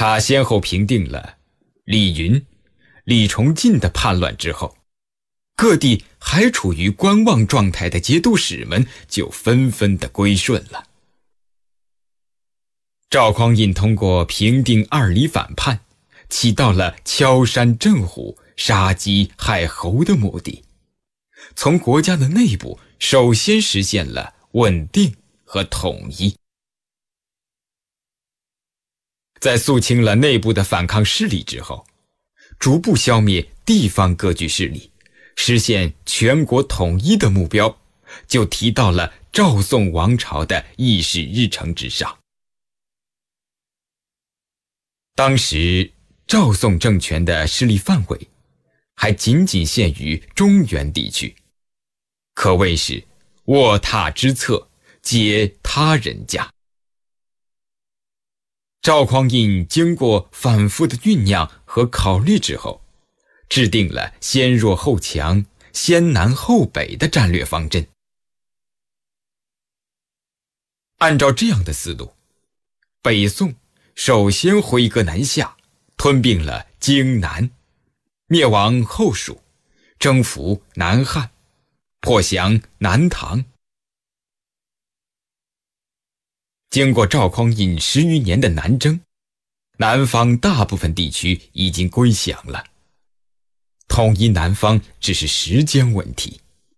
他先后平定了李云、李崇进的叛乱之后，各地还处于观望状态的节度使们就纷纷的归顺了。赵匡胤通过平定二李反叛，起到了敲山震虎、杀鸡害猴的目的，从国家的内部首先实现了稳定和统一。在肃清了内部的反抗势力之后，逐步消灭地方割据势力，实现全国统一的目标，就提到了赵宋王朝的议事日程之上。当时赵宋政权的势力范围还仅仅限于中原地区，可谓是卧榻之侧，皆他人家。赵匡胤经过反复的酝酿和考虑之后，制定了先弱后强、先南后北的战略方针。按照这样的思路，北宋首先挥戈南下，吞并了荆南，灭亡后蜀，征服南汉，破降南唐。经过赵匡胤10余年的南征，南方大部分地区已经归降了，统一南方只是时间问题。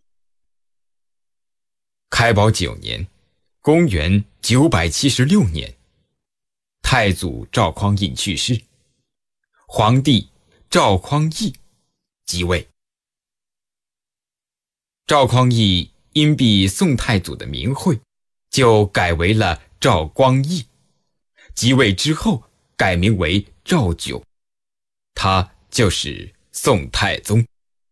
开宝9年，公元976年，太祖赵匡胤去世，皇帝赵匡义即位。赵匡义因避宋太祖的名讳，就改为了赵光义，即位之后改名为赵炯，他就是宋太宗。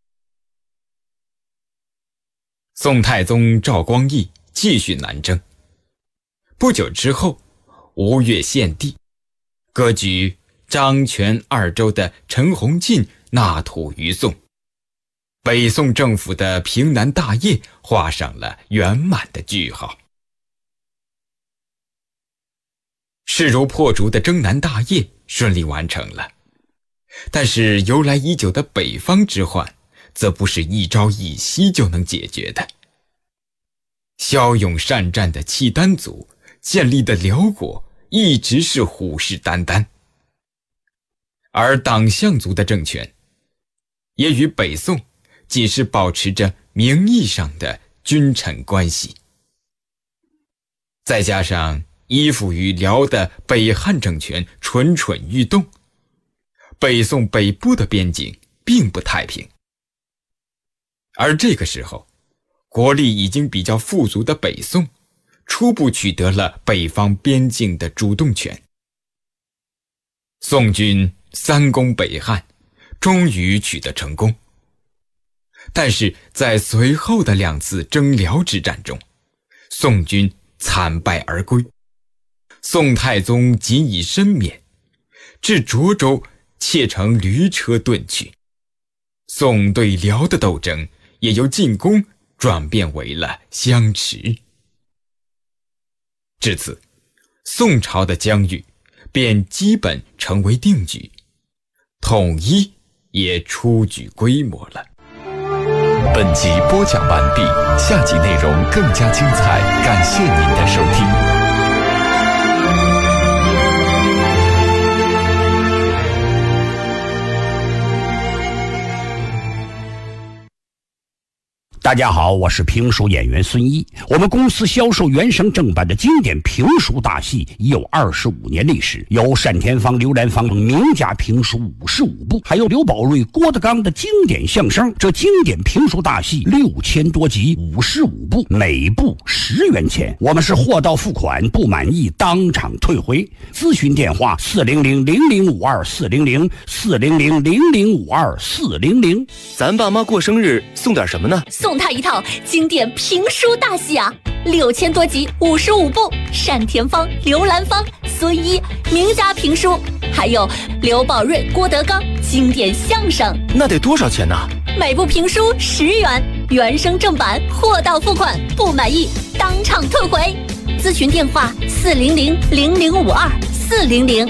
宋太宗赵光义继续南征，不久之后，吴越献帝，割据漳泉2州的陈洪进纳土于宋，北宋政府的平南大业画上了圆满的句号。势如破竹的征南大业顺利完成了，但是由来已久的北方之患则不是一朝一夕就能解决的。骁勇善战的契丹族建立的辽国一直是虎视眈眈，而党项族的政权也与北宋仅是保持着名义上的君臣关系。再加上依附于辽的北汉政权蠢蠢欲动，北宋北部的边境并不太平。而这个时候，国力已经比较富足的北宋初步取得了北方边境的主动权。宋军3攻北汉，终于取得成功。但是在随后的2次征辽之战中，宋军惨败而归，宋太宗仅以身免，至涿州窃乘驴车遁去。宋对辽的斗争也由进攻转变为了相持。至此，宋朝的疆域便基本成为定局，统一也初具规模了。 本集播讲完毕，下集内容更加精彩，感谢您的收听。 大家好，我是评书演员孙一。我们公司销售原声正版的经典评书大戏已有25年历史，有单田芳、刘兰芳名家评书55部，还有刘宝瑞、郭德纲的经典相声。这经典评书大戏6000多集，55部，每部10元钱。我们是货到付款，不满意当场退回。咨询电话400-0052-400，400-0052-400。 咱爸妈过生日送点什么呢？ 送他一套经典评书大戏啊，6000多集，55部，单田芳、刘兰芳、孙一名家评书，还有刘宝瑞、郭德纲经典相声。 那得多少钱呢？ 每部评书10元，原声正版，货到付款，不满意当场退回。咨询电话400-0052-400。